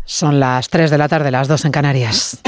Son las 3 de la tarde, las 2 en Canarias.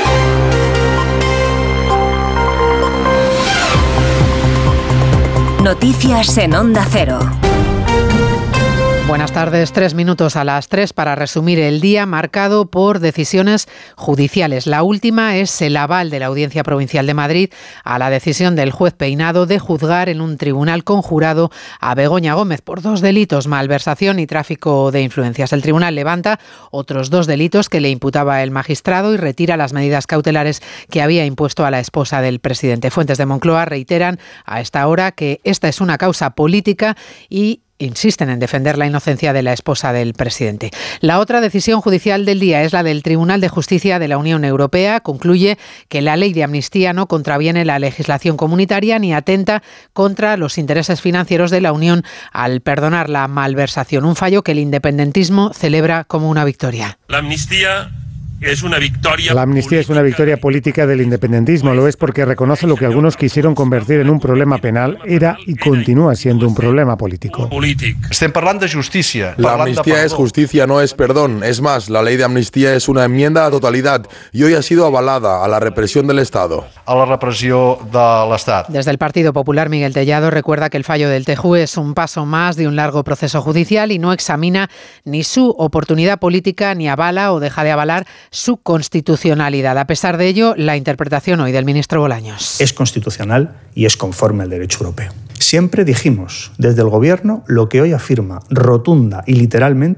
Noticias en Onda Cero. Buenas tardes, 3 minutos a las 3 para resumir el día marcado por decisiones judiciales. La última es el aval de la Audiencia Provincial de Madrid a la decisión del juez Peinado de juzgar en un tribunal conjurado a Begoña Gómez por 2 delitos, malversación y tráfico de influencias. El tribunal levanta otros 2 delitos que le imputaba el magistrado y retira las medidas cautelares que había impuesto a la esposa del presidente. Fuentes de Moncloa reiteran a esta hora que esta es una causa política y insisten en defender la inocencia de la esposa del presidente. La otra decisión judicial del día es la del Tribunal de Justicia de la Unión Europea. Concluye que la ley de amnistía no contraviene la legislación comunitaria ni atenta contra los intereses financieros de la Unión al perdonar la malversación. Un fallo que el independentismo celebra como una victoria. La amnistía es una victoria. La amnistía es una victoria política del independentismo. Lo es porque reconoce lo que algunos quisieron convertir en un problema penal, era y continúa siendo un problema político. Estem parlant de justícia. La amnistía es justicia, no es perdón. Es más, la ley de amnistía es una enmienda a la totalidad y hoy ha sido avalada a la represión del Estado. A la repressió de l'Estat. Desde el Partido Popular, Miguel Tellado recuerda que el fallo del TJUE es un paso más de un largo proceso judicial y no examina ni su oportunidad política ni avala o deja de avalar su constitucionalidad. A pesar de ello, la interpretación hoy del ministro Bolaños. Es constitucional y es conforme al derecho europeo. Siempre dijimos desde el Gobierno lo que hoy afirma rotunda y literalmente